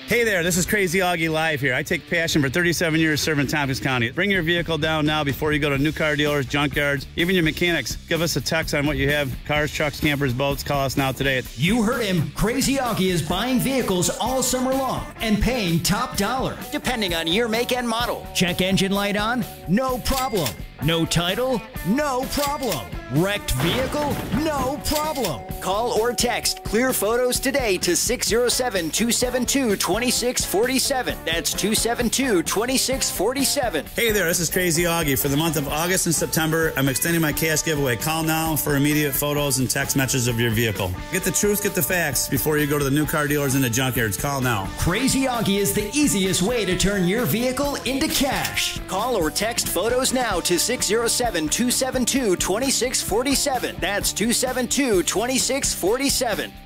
Hey there, this is Crazy Augie Live here. I take passion for 37 years serving Tompkins County. Bring your vehicle down now before you go to new car dealers, junkyards, even your mechanics. Give us a text on what you have. Cars, trucks, campers, boats. Call us now today. You heard him. Crazy Augie is buying vehicles all summer long and paying top dollar, depending on year, make, and model. Check engine light on? No problem. No title? No problem. Wrecked vehicle? No problem. Call or text Clear Photos today to 607-272-2647. That's 272-2647. Hey there, this is Crazy Augie. For the month of August and September, I'm extending my cash giveaway. Call now for immediate photos and text messages of your vehicle. Get the truth, get the facts before you go to the new car dealers and the junkyards. Call now. Crazy Augie is the easiest way to turn your vehicle into cash. Call or text photos now to 607-272-2647. That's 272-2647.